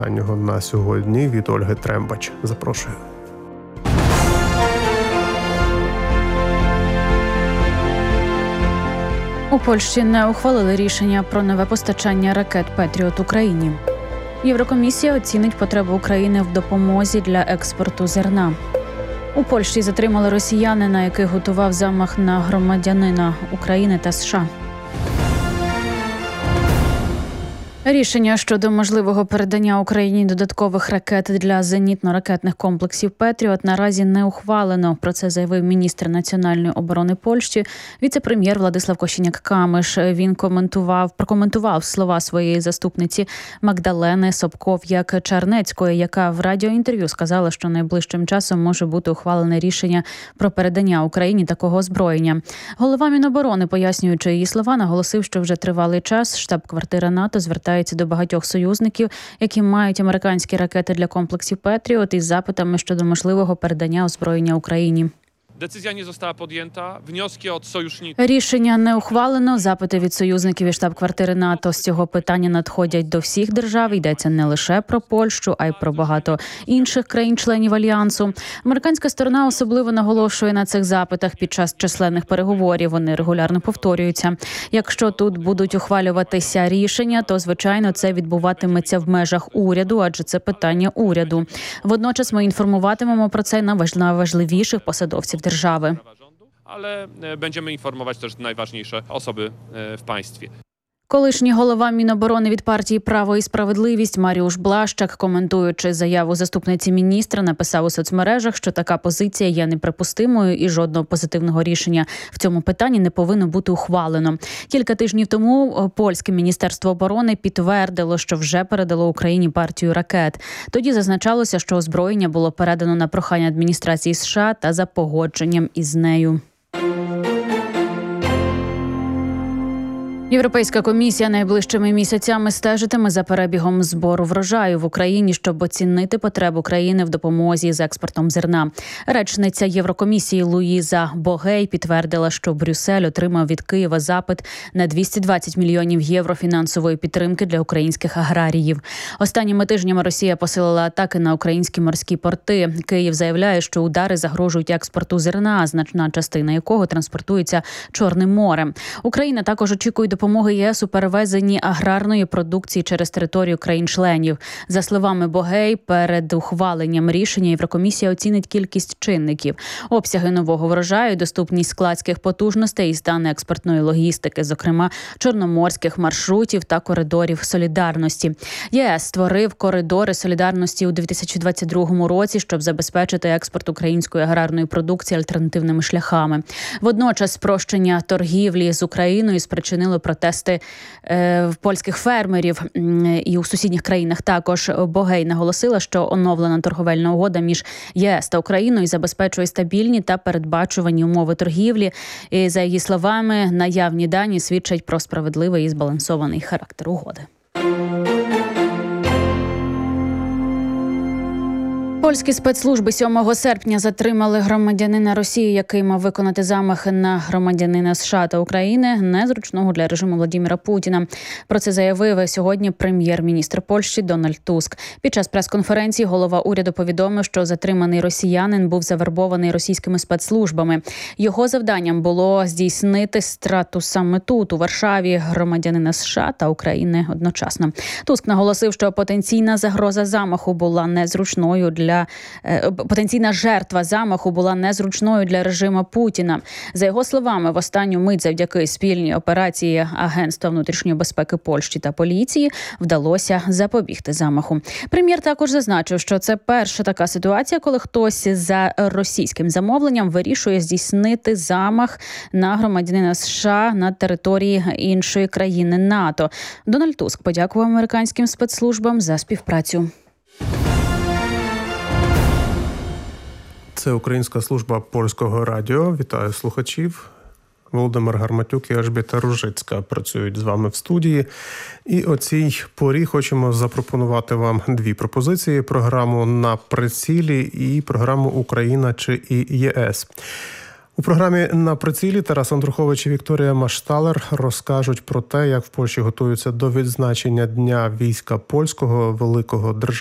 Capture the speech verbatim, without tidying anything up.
На сьогодні від Ольги Трембач. Запрошую. У Польщі не ухвалили рішення про нове постачання ракет «Петріот» Україні. Єврокомісія оцінить потребу України в допомозі для експорту зерна. У Польщі затримали росіянина, який готував замах на громадянина України та США. Рішення щодо можливого передання Україні додаткових ракет для зенітно-ракетних комплексів «Петріот» наразі не ухвалено. Про це заявив міністр національної оборони Польщі, віце-прем'єр Владислав Косiniak-Kamysz. Він коментував, прокоментував слова своєї заступниці Магдалени Собков'як-Чарнецької, яка в радіоінтерв'ю сказала, що найближчим часом може бути ухвалене рішення про передання Україні такого озброєння. Голова Міноборони, пояснюючи її слова, наголосив, що вже тривалий час штаб-квартира НАТО звертається до багатьох союзників, які мають американські ракети для комплексів «Петріот» із запитами щодо можливого передання озброєння Україні. Decyzja nie została podjęta. Wnioski od sojuszników. Рішення не ухвалено. Запити від союзників і штаб-квартири НАТО з цього питання надходять до всіх держав. Йдеться не лише про Польщу, а й про багато інших країн-членів Альянсу. Американська сторона особливо наголошує на цих запитах під час численних переговорів. Вони регулярно повторюються. Якщо тут будуть ухвалюватися рішення, то, звичайно, це відбуватиметься в межах уряду, адже це питання уряду. Водночас ми інформуватимемо про це на найважливіших посадовців держави. Держави. Але będziemy informować też najważniejsze osoby w państwie. Колишній голова Міноборони від партії «Право і справедливість» Маріуш Блащак, коментуючи заяву заступниці міністра, написав у соцмережах, що така позиція є неприпустимою і жодного позитивного рішення в цьому питанні не повинно бути ухвалено. Кілька тижнів тому польське Міністерство оборони підтвердило, що вже передало Україні партію ракет. Тоді зазначалося, що озброєння було передано на прохання адміністрації США та за погодженням із нею. Європейська комісія найближчими місяцями стежитиме за перебігом збору врожаю в Україні, щоб оцінити потребу країни в допомозі з експортом зерна. Речниця Єврокомісії Луїза Богей підтвердила, що Брюссель отримав від Києва запит на двісті двадцять мільйонів євро фінансової підтримки для українських аграріїв. Останніми тижнями Росія посилила атаки на українські морські порти. Київ заявляє, що удари загрожують експорту зерна, значна частина якого транспортується Чорним морем. Україна також очікує допомоги ЄС у перевезенні аграрної продукції через територію країн-членів. За словами Богей, перед ухваленням рішення Єврокомісія оцінить кількість чинників, обсяги нового врожаю, доступність складських потужностей і стан експортної логістики, зокрема чорноморських маршрутів та коридорів солідарності. ЄС створив коридори солідарності у дві тисячі двадцять другому році, щоб забезпечити експорт української аграрної продукції альтернативними шляхами. Водночас спрощення торгівлі з Україною спричинило протести е, в польських фермерів і у сусідніх країнах. Також Богей наголосила, що оновлена торговельна угода між ЄС та Україною забезпечує стабільні та передбачувані умови торгівлі. І, за її словами, наявні дані свідчать про справедливий і збалансований характер угоди. Польські спецслужби сьомого серпня затримали громадянина Росії, який мав виконати замах на громадянина США та України, незручного для режиму Владимира Путіна. Про це заявив сьогодні прем'єр-міністр Польщі Дональд Туск. Під час прес-конференції голова уряду повідомив, що затриманий росіянин був завербований російськими спецслужбами. Його завданням було здійснити страту саме тут, у Варшаві, громадянина США та України одночасно. Туск наголосив, що потенційна загроза замаху була незручною для Потенційна жертва замаху була незручною для режиму Путіна. За його словами, в останню мить завдяки спільній операції Агентства внутрішньої безпеки Польщі та поліції вдалося запобігти замаху. Прем'єр також зазначив, що це перша така ситуація, коли хтось за російським замовленням вирішує здійснити замах на громадянина США на території іншої країни НАТО. Дональд Туск подякував американським спецслужбам за співпрацю. Це Українська служба Польського радіо. Вітаю слухачів. Володимир Гарматюк і Ельжбіта Ружицька працюють з вами в студії. І о цій порі хочемо запропонувати вам дві пропозиції. Програму «На прицілі» і програму «Україна чи і ЄС». У програмі «На прицілі» Тарас Андрухович і Вікторія Машталер розкажуть про те, як в Польщі готуються до відзначення Дня війська польського, великого державного